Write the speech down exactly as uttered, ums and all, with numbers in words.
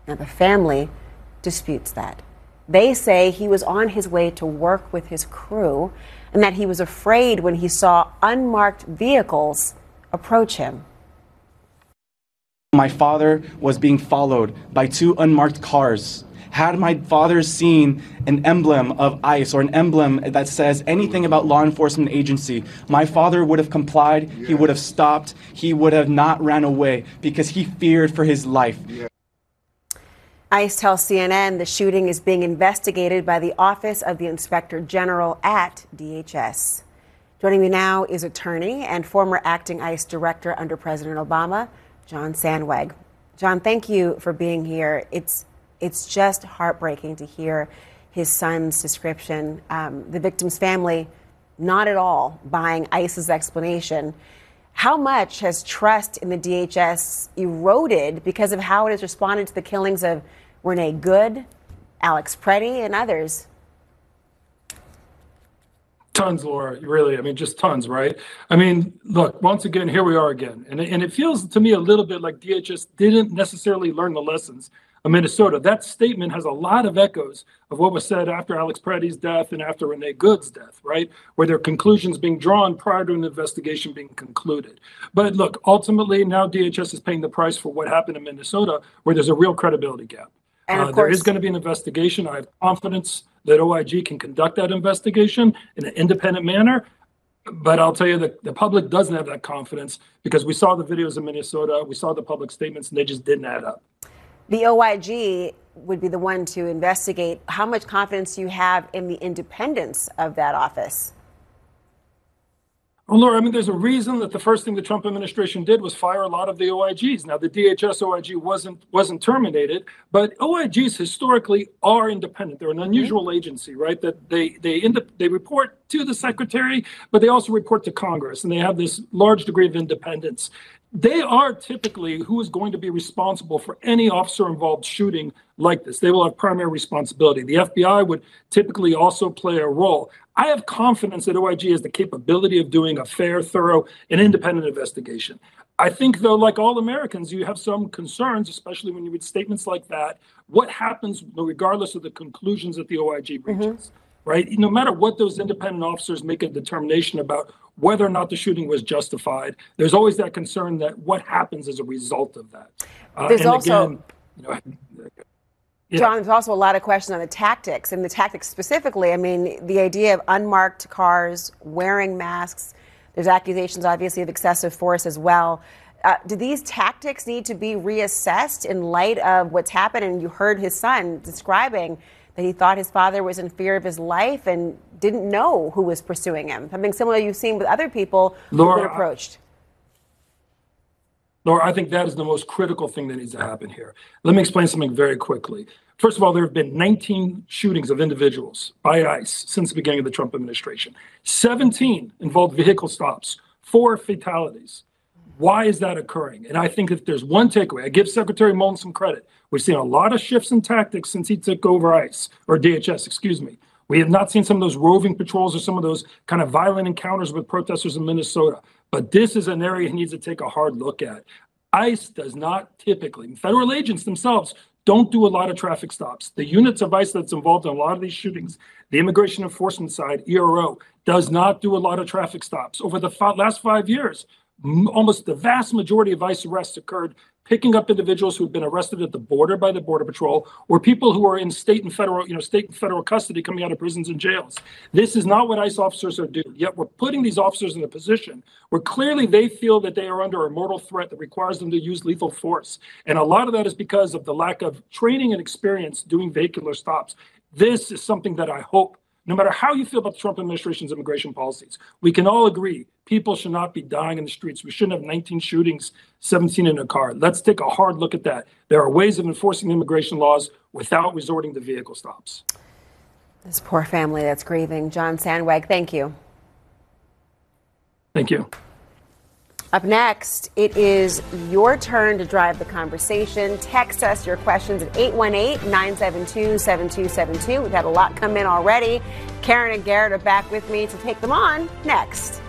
Now, the family disputes that. They say he was on his way to work with his crew and that he was afraid when he saw unmarked vehicles approach him. My father was being followed by two unmarked cars. Had my father seen an emblem of ICE or an emblem that says anything about law enforcement agency, my father would have complied, he would have stopped, he would have not ran away because he feared for his life. ICE tells C N N the shooting is being investigated by the Office of the Inspector General at D H S. Joining me now is attorney and former acting ICE director under President Obama, John Sandweg. John, thank you for being here. It's It's just heartbreaking to hear his son's description. Um, the victim's family, not at all buying ICE's explanation. How much has trust in the D H S eroded because of how it has responded to the killings of Renee Good, Alex Preddy, and others? Tons, Laura, really. I mean, just tons, right? I mean, look, once again, here we are again. And, and it feels to me a little bit like D H S didn't necessarily learn the lessons of Minnesota. That statement has a lot of echoes of what was said after Alex Preddy's death and after Renee Good's death, right? Where there are conclusions being drawn prior to an investigation being concluded. But look, ultimately, now D H S is paying the price for what happened in Minnesota, where there's a real credibility gap. And of uh, course, there is going to be an investigation. I have confidence that O I G can conduct that investigation in an independent manner. But I'll tell you that the public doesn't have that confidence because we saw the videos in Minnesota, we saw the public statements, and they just didn't add up. The O I G would be the one to investigate. How much confidence do you have in the independence of that office? Well, Laura, I mean, there's a reason that the first thing the Trump administration did was fire a lot of the O I Gs. Now, the D H S O I G wasn't wasn't terminated, but O I Gs historically are independent. They're an unusual mm-hmm. agency, right? That they they end up, they report to the secretary, but they also report to Congress, and they have this large degree of independence. They are typically who is going to be responsible for any officer-involved shooting like this. They will have primary responsibility. The F B I would typically also play a role. I have confidence that O I G has the capability of doing a fair, thorough, and independent investigation. I think, though, like all Americans, you have some concerns, especially when you read statements like that. What happens regardless of the conclusions that the O I G reaches, mm-hmm. right? No matter what those independent officers make a determination about whether or not the shooting was justified, there's always that concern that what happens as a result of that. Uh, there's and also, again, you know, yeah. John, there's also a lot of questions on the tactics, and the tactics specifically. I mean, the idea of unmarked cars, wearing masks. There's accusations, obviously, of excessive force as well. Uh, do these tactics need to be reassessed in light of what's happened? And you heard his son describing that he thought his father was in fear of his life and didn't know who was pursuing him. Something similar you've seen with other people Laura, who've been approached. Laura, I think that is the most critical thing that needs to happen here. Let me explain something very quickly. First of all, there have been nineteen shootings of individuals by ICE since the beginning of the Trump administration. seventeen involved vehicle stops, four fatalities. Why is that occurring? And I think if there's one takeaway, I give Secretary Mullen some credit. We've seen a lot of shifts in tactics since he took over ICE, or D H S, excuse me. We have not seen some of those roving patrols or some of those kind of violent encounters with protesters in Minnesota. But this is an area he needs to take a hard look at. ICE does not typically, federal agents themselves don't do a lot of traffic stops. The units of ICE that's involved in a lot of these shootings, the immigration enforcement side, E R O, does not do a lot of traffic stops. Over the f- last five years, m- almost the vast majority of ICE arrests occurred picking up individuals who've been arrested at the border by the Border Patrol, or people who are in state and federal, you know, state and federal custody coming out of prisons and jails. This is not what ICE officers are doing. Yet we're putting these officers in a position where clearly they feel that they are under a mortal threat that requires them to use lethal force. And a lot of that is because of the lack of training and experience doing vehicular stops. This is something that I hope, no matter how you feel about the Trump administration's immigration policies, we can all agree people should not be dying in the streets. We shouldn't have nineteen shootings, seventeen in a car. Let's take a hard look at that. There are ways of enforcing immigration laws without resorting to vehicle stops. This poor family that's grieving. John Sandweg, thank you. Thank you. Up next, it is your turn to drive the conversation. Text us your questions at eight one eight, nine seven two, seven two seven two. We've had a lot come in already. Karen and Garrett are back with me to take them on next.